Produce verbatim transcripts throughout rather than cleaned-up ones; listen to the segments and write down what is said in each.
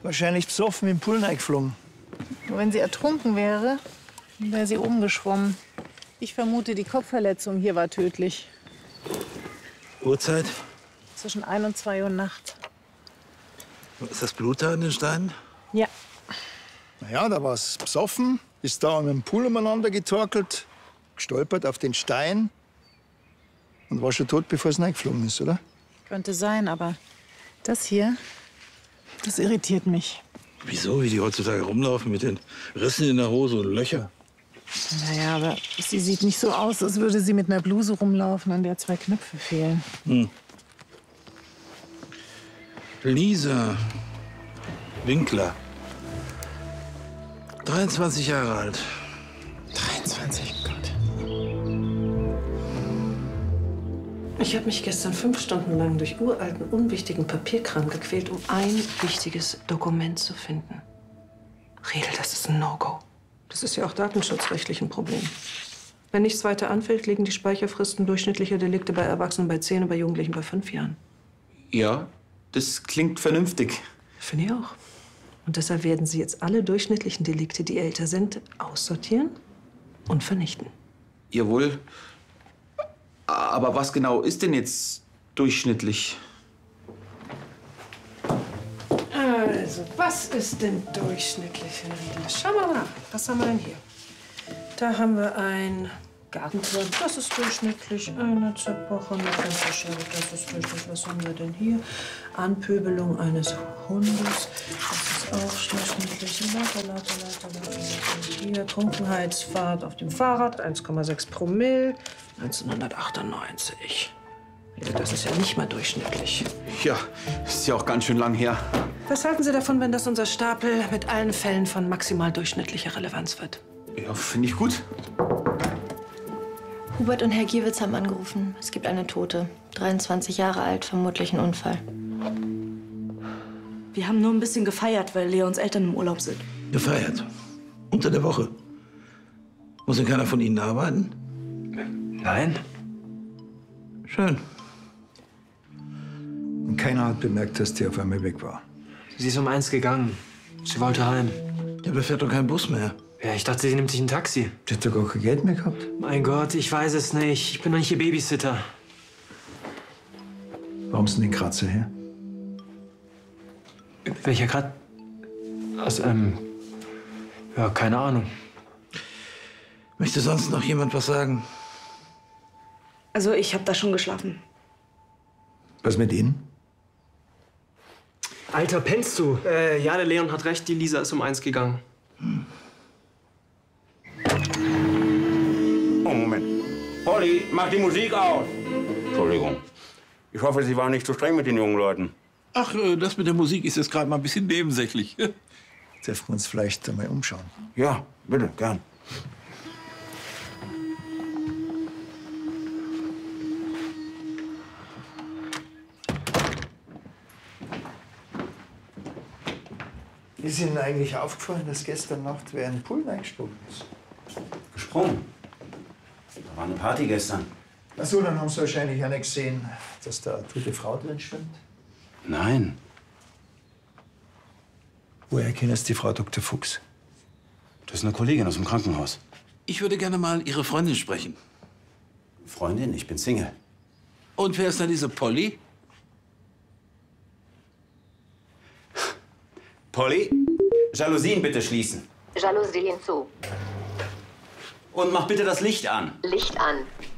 Wahrscheinlich besoffen im Pool reingeflogen. Und wenn sie ertrunken wäre, wäre sie umgeschwommen. Ich vermute, die Kopfverletzung hier war tödlich. Uhrzeit? Zwischen ein und zwei Uhr nachts. Ist das Blut da in den Steinen? Ja. Na ja, da war es besoffen, ist da im Pool umeinander getorkelt, gestolpert auf den Stein und war schon tot, bevor es reingeflogen ist, oder? Könnte sein, aber das hier, das irritiert mich. Wieso? Wie die heutzutage rumlaufen mit den Rissen in der Hose und Löcher? Naja, aber sie sieht nicht so aus, als würde sie mit einer Bluse rumlaufen, an der zwei Knöpfe fehlen. Hm. Lisa Winkler. dreiundzwanzig Jahre alt. dreiundzwanzig, Gott. Ich habe mich gestern fünf Stunden lang durch uralten, unwichtigen Papierkram gequält, um ein wichtiges Dokument zu finden. Riedel, das ist ein No-Go. Das ist ja auch datenschutzrechtlich ein Problem. Wenn nichts weiter anfällt, liegen die Speicherfristen durchschnittlicher Delikte bei Erwachsenen bei zehn und bei Jugendlichen bei fünf Jahren. Ja, das klingt vernünftig. Finde ich auch. Und deshalb werden Sie jetzt alle durchschnittlichen Delikte, die älter sind, aussortieren und vernichten. Jawohl. Aber was genau ist denn jetzt durchschnittlich? Also, was ist denn durchschnittlich? Schauen wir mal nach. Was haben wir denn hier? Da haben wir ein Gartentor, das ist durchschnittlich. Eine zerbrochene Fensterscheibe, das ist durchschnittlich. Was haben wir denn hier? Anpöbelung eines Hundes, das ist auch durchschnittlich. Lauter, lauter, lauter, lauter, lauter. Hier Trunkenheitsfahrt auf dem Fahrrad, eins Komma sechs Promille, neunzehnhundertachtundneunzig. Das ist ja nicht mal durchschnittlich. Ja, ist ja auch ganz schön lang her. Was halten Sie davon, wenn das unser Stapel mit allen Fällen von maximal durchschnittlicher Relevanz wird? Ja, finde ich gut. Hubert und Herr Giewitz haben angerufen. Es gibt eine Tote. dreiundzwanzig Jahre alt, vermutlich ein Unfall. Wir haben nur ein bisschen gefeiert, weil Leons Eltern im Urlaub sind. Gefeiert? Unter der Woche? Muss denn keiner von Ihnen arbeiten? Nein. Schön. Und keiner hat bemerkt, dass die auf einmal weg war. Sie ist um eins gegangen. Sie wollte heim. Ja, aber fährt doch kein Bus mehr. Ja, ich dachte, sie nimmt sich ein Taxi. Sie hat doch gar kein Geld mehr gehabt. Mein Gott, ich weiß es nicht. Ich bin doch nicht ihr Babysitter. Warum ist denn den Kratzer her? Welcher Kratzer? Aus ähm. Ja, keine Ahnung. Möchte sonst noch jemand was sagen? Also, ich habe da schon geschlafen. Was mit Ihnen? Alter, pennst du? Äh, ja, der Leon hat recht. Die Lisa ist um eins gegangen. Hm. Oh, Moment. Polly, mach die Musik aus. Entschuldigung. Ich hoffe, Sie waren nicht zu streng mit den jungen Leuten. Ach, das mit der Musik ist jetzt gerade mal ein bisschen nebensächlich. Dürfen wir uns vielleicht einmal umschauen? Ja, bitte, gern. Ist Ihnen eigentlich aufgefallen, dass gestern Nacht wer in den Pool eingesprungen ist? Gesprungen? Da war eine Party gestern. Ach so, dann haben Sie wahrscheinlich auch nicht gesehen, dass da eine tote Frau drin schwimmt. Nein. Woher kennen Sie die Frau Doktor Fuchs? Das ist eine Kollegin aus dem Krankenhaus. Ich würde gerne mal Ihre Freundin sprechen. Freundin, ich bin Single. Und wer ist denn diese Polly? Polly, Jalousien bitte schließen. Jalousien zu. Und mach bitte das Licht an. Licht an.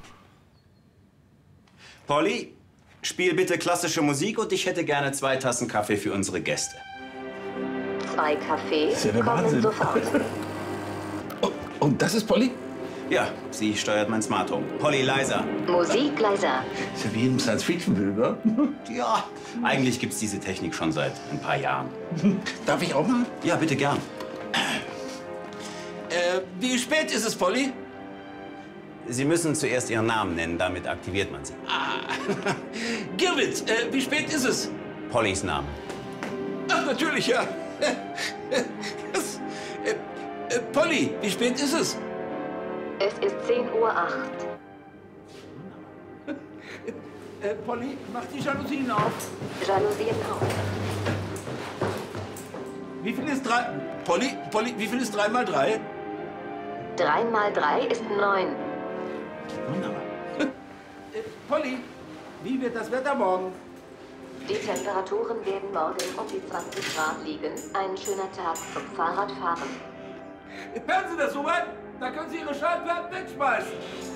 Polly, spiel bitte klassische Musik und ich hätte gerne zwei Tassen Kaffee für unsere Gäste. Zwei Kaffee Das ist ja der kommen Wahnsinn. sofort. Oh, und das ist Polly? Ja, sie steuert mein Smart Home. Polly, leiser. Musik leiser. Ist ja wie jedem Science-Fiction-Film, oder? Ja, eigentlich gibt's diese Technik schon seit ein paar Jahren. Darf ich auch mal? Ja, bitte gern. Äh, wie spät ist es, Polly? Sie müssen zuerst Ihren Namen nennen, damit aktiviert man Sie. Ah, Giewitz, äh, wie spät ist es? Pollys Name. Ach, natürlich, ja. Das, äh, äh, Polly, wie spät ist es? Es ist zehn Uhr acht. Äh, Polly, mach die Jalousien auf. Jalousien auf. Wie viel ist drei... Polly, Polly, wie viel ist drei mal drei? drei mal drei ist neun. Wunderbar. Polly, wie wird das Wetter morgen? Die Temperaturen werden morgen um die zwanzig Grad liegen. Ein schöner Tag zum Fahrradfahren. Hören Sie das soweit? Da können Sie Ihre Schallplatten wegschmeißen.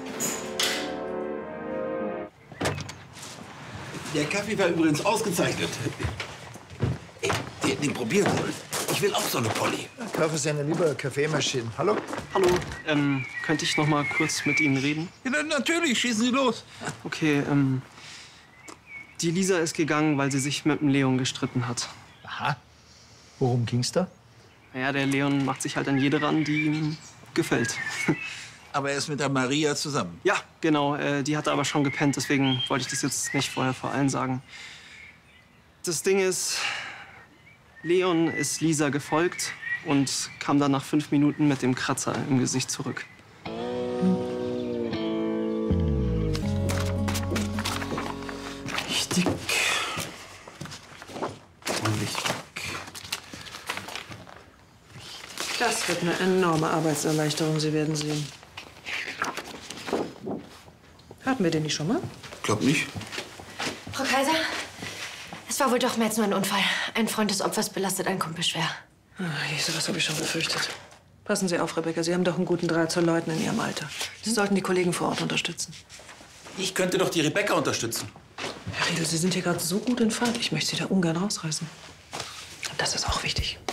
Der Kaffee war übrigens ausgezeichnet. Ey, die hätten ihn probieren sollen. Ich will auch so eine Polly. Kaufen Sie eine lieber Kaffeemaschine. Hallo? Hallo, ähm, könnte ich noch mal kurz mit Ihnen reden? Ja, na, natürlich, schießen Sie los. Okay, ähm, die Lisa ist gegangen, weil sie sich mit dem Leon gestritten hat. Aha. Worum ging's da? Naja, der Leon macht sich halt an jede ran, die ihm gefällt. Aber er ist mit der Maria zusammen. Ja, genau, äh, die hatte aber schon gepennt, deswegen wollte ich das jetzt nicht vorher vor allen sagen. Das Ding ist, Leon ist Lisa gefolgt und kam dann nach fünf Minuten mit dem Kratzer im Gesicht zurück. Richtig. Richtig. Das wird eine enorme Arbeitserleichterung, Sie werden sehen. Hatten wir den nicht schon mal? Glaub nicht. Frau Kaiser, es war wohl doch mehr als nur ein Unfall. Ein Freund des Opfers belastet einen Kumpel schwer. Ah, Jesus, das habe ich schon befürchtet. Passen Sie auf, Rebecca. Sie haben doch einen guten Draht zu Leuten in Ihrem Alter. Sie sollten die Kollegen vor Ort unterstützen. Ich könnte doch die Rebecca unterstützen. Herr Riedel, Sie sind hier gerade so gut in Fahrt. Ich möchte Sie da ungern rausreißen. Das ist auch wichtig.